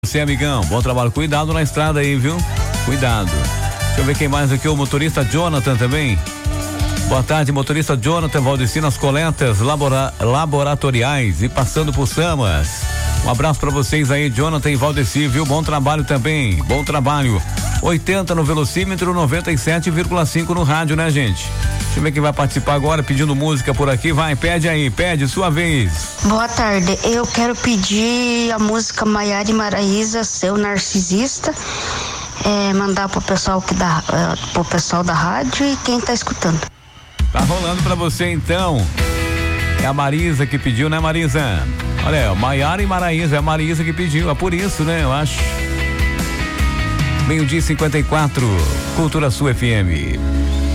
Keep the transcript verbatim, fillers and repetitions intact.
Você, amigão, bom trabalho, cuidado na estrada aí, viu? Cuidado. Deixa eu ver quem mais aqui, o motorista Jonathan também. Boa tarde, motorista Jonathan, Valdeci nas coletas labora, laboratoriais e passando por Samas. Um abraço pra vocês aí, Jonathan e Valdeci, viu? Bom trabalho também, bom trabalho. oitenta no velocímetro, noventa e sete vírgula cinco no rádio, né, gente? Deixa eu ver quem vai participar agora, pedindo música por aqui. Vai, pede aí, pede, sua vez. Boa tarde, eu quero pedir a música Maiara e Maraísa, Seu Narcisista, é, mandar pro pessoal que dá, é, pro pessoal da rádio e quem tá escutando. Tá rolando pra você então. É a Marisa que pediu, né, Marisa? Olha, é, Maiara e Maraísa, é a Marisa que pediu, é por isso, né, eu acho. Meio-dia e cinquenta e quatro, Cultura Sul F M.